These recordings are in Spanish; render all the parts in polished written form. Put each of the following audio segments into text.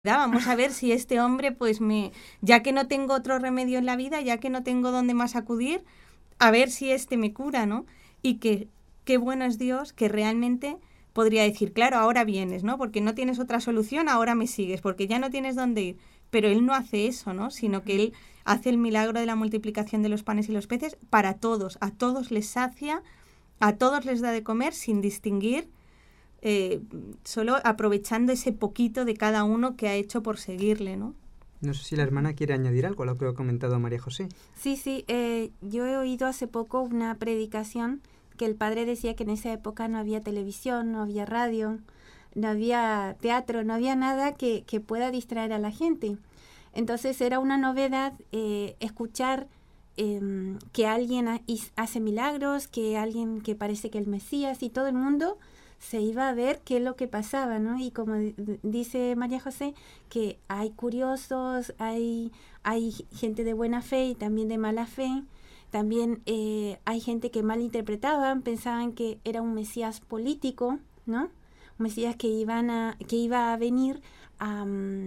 vamos a ver si este hombre, pues ya que no tengo otro remedio en la vida, ya que no tengo dónde más acudir, a ver si este me cura, ¿no? Y que qué bueno es Dios, que realmente podría decir, claro, ahora vienes, ¿no? Porque no tienes otra solución, ahora me sigues, porque ya no tienes dónde ir. Pero Él no hace eso, ¿no? Sino que Él hace el milagro de la multiplicación de los panes y los peces para todos. A todos les sacia, a todos les da de comer sin distinguir, solo aprovechando ese poquito de cada uno que ha hecho por seguirle, ¿no? No sé si la hermana quiere añadir algo a lo que ha comentado María José. Sí, yo he oído hace poco una predicación que el padre decía que en esa época no había televisión, no había radio, no había teatro, no había nada que pueda distraer a la gente. Entonces era una novedad escuchar que alguien hace milagros, que alguien que parece que el Mesías, y todo el mundo se iba a ver qué es lo que pasaba, ¿no? Y como dice María José, que hay curiosos, hay gente de buena fe y también de mala fe. También hay gente que malinterpretaban, pensaban que era un Mesías político, ¿no? Un Mesías que iba a venir a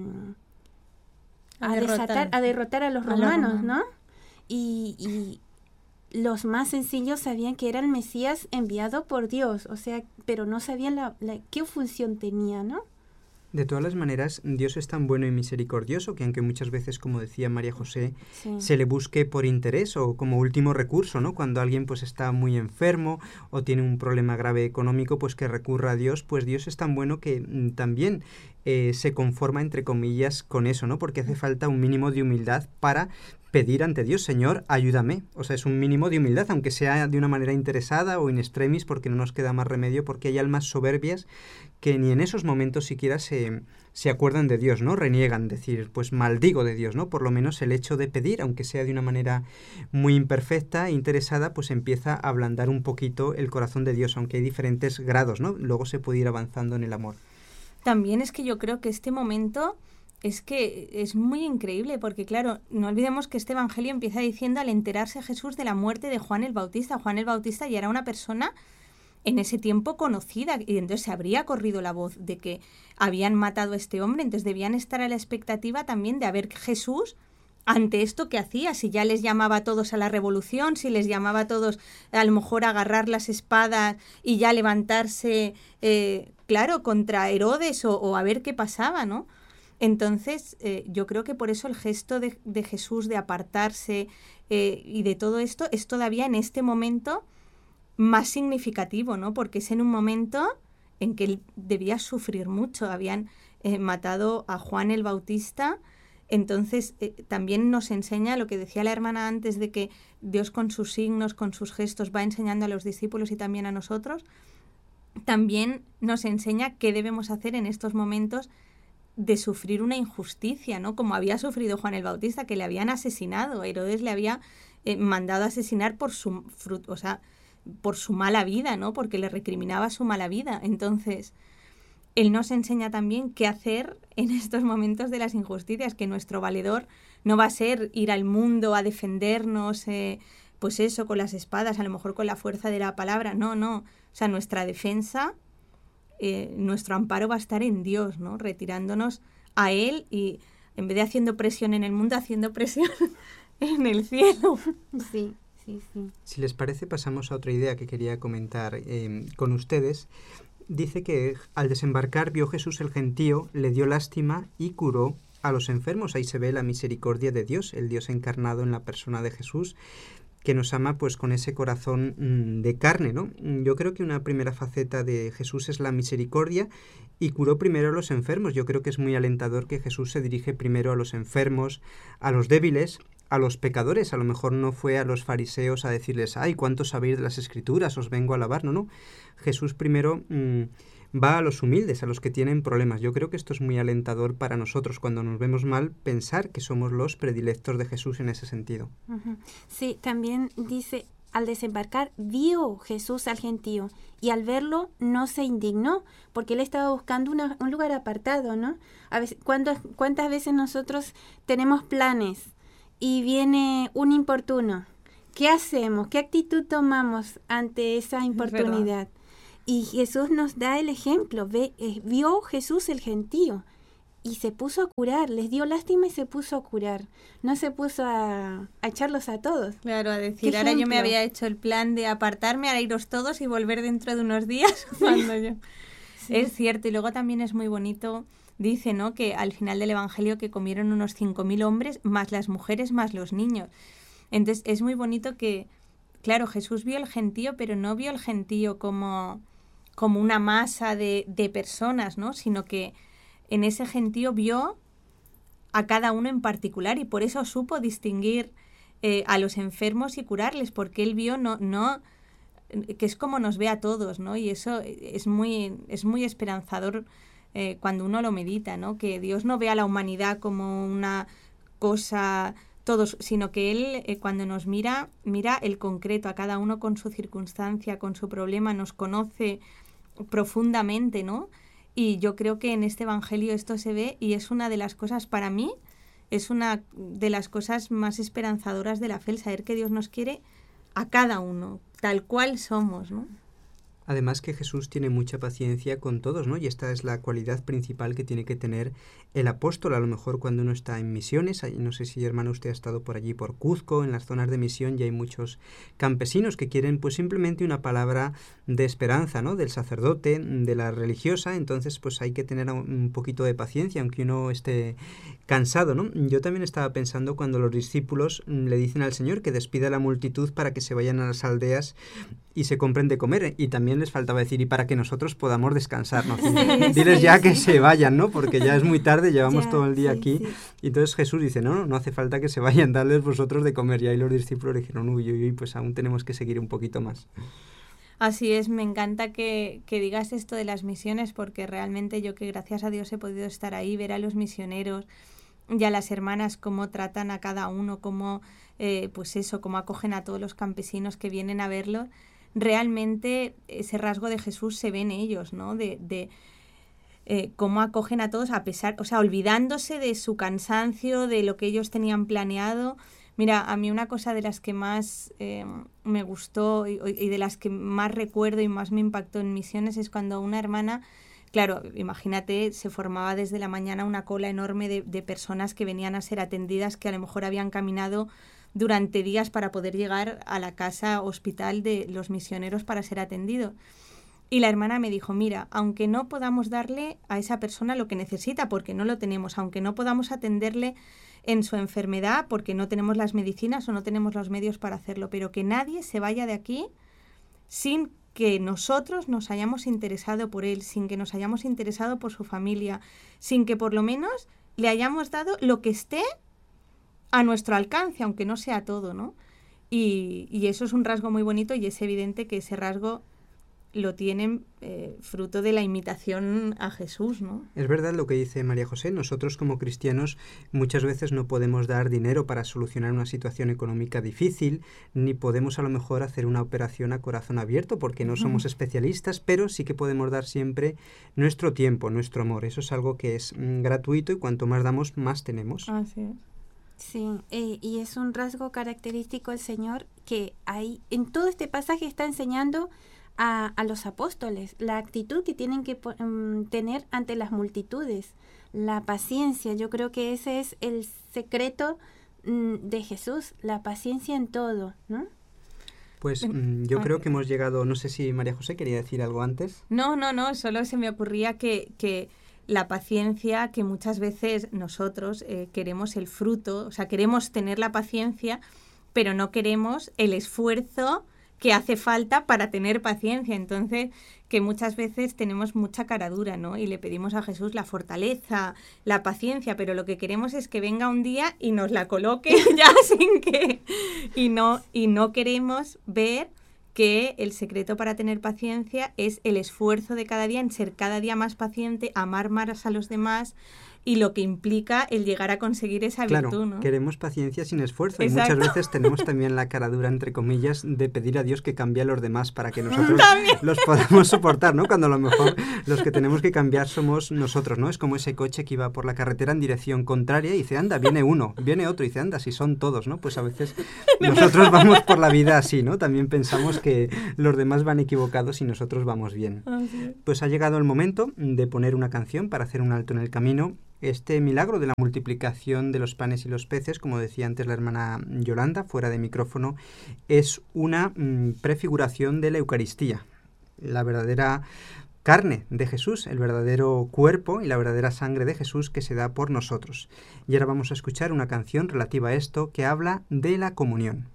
derrotar a los romanos, ¿no? Y los más sencillos sabían que era el Mesías enviado por Dios, o sea, pero no sabían qué función tenía, ¿no? De todas las maneras, Dios es tan bueno y misericordioso que aunque muchas veces, como decía María José, se le busque por interés o como último recurso, ¿no? Cuando alguien pues está muy enfermo o tiene un problema grave económico, pues que recurra a Dios, pues Dios es tan bueno que también se conforma, entre comillas, con eso, ¿no? Porque hace falta un mínimo de humildad para pedir ante Dios, Señor, ayúdame. O sea, es un mínimo de humildad, aunque sea de una manera interesada o in extremis, porque no nos queda más remedio, porque hay almas soberbias que ni en esos momentos siquiera se acuerdan de Dios, ¿no? Reniegan, decir, pues maldigo de Dios, ¿no? Por lo menos el hecho de pedir, aunque sea de una manera muy imperfecta e interesada, pues empieza a ablandar un poquito el corazón de Dios, aunque hay diferentes grados, ¿no? Luego se puede ir avanzando en el amor. También es que yo creo que este momento es que es muy increíble, porque claro, no olvidemos que este evangelio empieza diciendo al enterarse Jesús de la muerte de Juan el Bautista. Juan el Bautista ya era una persona en ese tiempo conocida, y entonces se habría corrido la voz de que habían matado a este hombre, entonces debían estar a la expectativa también de a ver Jesús ante esto que hacía, si ya les llamaba a todos a la revolución, si les llamaba a todos a lo mejor a agarrar las espadas y ya levantarse, claro, contra Herodes o a ver qué pasaba, ¿no? Entonces, yo creo que por eso el gesto de Jesús de apartarse y de todo esto es todavía en este momento más significativo, ¿no? Porque es en un momento en que él debía sufrir mucho. Habían matado a Juan el Bautista. Entonces, también nos enseña lo que decía la hermana antes, de que Dios con sus signos, con sus gestos, va enseñando a los discípulos y también a nosotros. También nos enseña qué debemos hacer en estos momentos de sufrir una injusticia, ¿no? Como había sufrido Juan el Bautista, que le habían asesinado. Herodes le había mandado a asesinar por su mala vida, ¿no? Porque le recriminaba su mala vida. Entonces, él nos enseña también qué hacer en estos momentos de las injusticias, que nuestro valedor no va a ser ir al mundo a defendernos, pues eso, con las espadas, a lo mejor con la fuerza de la palabra. No. O sea, nuestra defensa, nuestro amparo va a estar en Dios, ¿no? Retirándonos a Él y en vez de haciendo presión en el mundo, haciendo presión en el cielo. Sí. Si les parece, pasamos a otra idea que quería comentar con ustedes. Dice que al desembarcar vio Jesús el gentío, le dio lástima y curó a los enfermos. Ahí se ve la misericordia de Dios, el Dios encarnado en la persona de Jesús, que nos ama pues con ese corazón de carne, ¿no? Yo creo que una primera faceta de Jesús es la misericordia y curó primero a los enfermos. Yo creo que es muy alentador que Jesús se dirige primero a los enfermos, a los débiles, a los pecadores. A lo mejor no fue a los fariseos a decirles, ¡ay, cuánto sabéis de las Escrituras! Os vengo a alabar. No. Jesús primero va a los humildes, a los que tienen problemas. Yo creo que esto es muy alentador para nosotros, cuando nos vemos mal, pensar que somos los predilectos de Jesús en ese sentido. Uh-huh. Sí, también dice, al desembarcar vio Jesús al gentío y al verlo no se indignó, porque él estaba buscando un lugar apartado, ¿no? A veces, ¿cuántas veces nosotros tenemos planes y viene un importuno? ¿Qué hacemos? ¿Qué actitud tomamos ante esa importunidad? Y Jesús nos da el ejemplo. Vio Jesús el gentío y se puso a curar, les dio lástima y se puso a curar. No se puso a echarlos a todos. Claro, a decir, ahora yo me había hecho el plan de apartarme, ahora iros todos y volver dentro de unos días cuando yo... Sí. Es cierto, y luego también es muy bonito, dice, ¿no?, que al final del Evangelio que comieron unos 5.000 hombres, más las mujeres, más los niños. Entonces es muy bonito que, claro, Jesús vio el gentío, pero no vio el gentío como una masa de personas, ¿no?, sino que en ese gentío vio a cada uno en particular y por eso supo distinguir a los enfermos y curarles, porque él vio que es como nos ve a todos, ¿no? Y eso es muy esperanzador cuando uno lo medita, ¿no? Que Dios no ve a la humanidad como una cosa, todos, sino que Él cuando nos mira el concreto, a cada uno con su circunstancia, con su problema, nos conoce profundamente, ¿no? Y yo creo que en este Evangelio esto se ve y es una de las cosas, para mí, es una de las cosas más esperanzadoras de la fe, el saber que Dios nos quiere a cada uno, tal cual somos, ¿no? Además que Jesús tiene mucha paciencia con todos, ¿no? Y esta es la cualidad principal que tiene que tener el apóstol. A lo mejor cuando uno está en misiones, no sé si, hermano, usted ha estado por allí, por Cuzco, en las zonas de misión, y hay muchos campesinos que quieren pues simplemente una palabra de esperanza, ¿no?, del sacerdote, de la religiosa. Entonces pues hay que tener un poquito de paciencia, aunque uno esté cansado, ¿no? Yo también estaba pensando cuando los discípulos le dicen al Señor que despida a la multitud para que se vayan a las aldeas y se compren de comer, y también les faltaba decir, y para que nosotros podamos descansar, ¿no? Diles ya que se vayan, ¿no? Porque ya es muy tarde, llevamos todo el día aquí. Y entonces Jesús dice, no hace falta que se vayan, darles vosotros de comer. Y ahí los discípulos le dijeron, uy, pues aún tenemos que seguir un poquito más. Así es, me encanta que digas esto de las misiones, porque realmente yo, que gracias a Dios he podido estar ahí, ver a los misioneros y a las hermanas cómo tratan a cada uno, cómo cómo acogen a todos los campesinos que vienen a verlos. Realmente ese rasgo de Jesús se ve en ellos, ¿no? De cómo acogen a todos a pesar, o sea, olvidándose de su cansancio, de lo que ellos tenían planeado. Mira, a mí una cosa de las que más me gustó y de las que más recuerdo y más me impactó en misiones es cuando una hermana, claro, imagínate, se formaba desde la mañana una cola enorme de personas que venían a ser atendidas, que a lo mejor habían caminado durante días para poder llegar a la casa hospital de los misioneros para ser atendido. Y la hermana me dijo, mira, aunque no podamos darle a esa persona lo que necesita, porque no lo tenemos, aunque no podamos atenderle en su enfermedad, porque no tenemos las medicinas o no tenemos los medios para hacerlo, pero que nadie se vaya de aquí sin que nosotros nos hayamos interesado por él, sin que nos hayamos interesado por su familia, sin que por lo menos le hayamos dado lo que esté a nuestro alcance, aunque no sea todo, ¿no? Y eso es un rasgo muy bonito, y es evidente que ese rasgo lo tienen fruto de la imitación a Jesús, ¿no? Es verdad lo que dice María José. Nosotros como cristianos muchas veces no podemos dar dinero para solucionar una situación económica difícil, ni podemos a lo mejor hacer una operación a corazón abierto porque no somos especialistas, pero sí que podemos dar siempre nuestro tiempo, nuestro amor. Eso es algo que es gratuito, y cuanto más damos, más tenemos. Así es. Sí, y es un rasgo característico del Señor que hay en todo este pasaje. Está enseñando a los apóstoles la actitud que tienen que tener ante las multitudes, la paciencia. Yo creo que ese es el secreto de Jesús, la paciencia en todo, ¿no? Pues yo creo que hemos llegado, no sé si María José quería decir algo antes. No, solo se me ocurría que la paciencia, que muchas veces nosotros queremos el fruto, o sea, queremos tener la paciencia, pero no queremos el esfuerzo que hace falta para tener paciencia. Entonces, que muchas veces tenemos mucha caradura, ¿no? Y le pedimos a Jesús la fortaleza, la paciencia, pero lo que queremos es que venga un día y nos la coloque ya sin que... Y no queremos ver que el secreto para tener paciencia es el esfuerzo de cada día en ser cada día más paciente, amar más a los demás, y lo que implica el llegar a conseguir esa virtud, ¿no? Queremos paciencia sin esfuerzo. Exacto. Y muchas veces tenemos también la caradura, entre comillas, de pedir a Dios que cambie a los demás para que nosotros los podamos soportar, ¿no? Cuando a lo mejor los que tenemos que cambiar somos nosotros, ¿no? Es como ese coche que iba por la carretera en dirección contraria y dice, anda, viene uno, viene otro, y dice, anda, si son todos, ¿no? Pues a veces nosotros vamos por la vida así, ¿no? También pensamos que los demás van equivocados y nosotros vamos bien. Pues ha llegado el momento de poner una canción para hacer un alto en el camino. este milagro de la multiplicación de los panes y los peces, como decía antes la hermana Yolanda, fuera de micrófono, es una prefiguración de la Eucaristía, la verdadera carne de Jesús, el verdadero cuerpo y la verdadera sangre de Jesús que se da por nosotros. Y ahora vamos a escuchar una canción relativa a esto que habla de la comunión.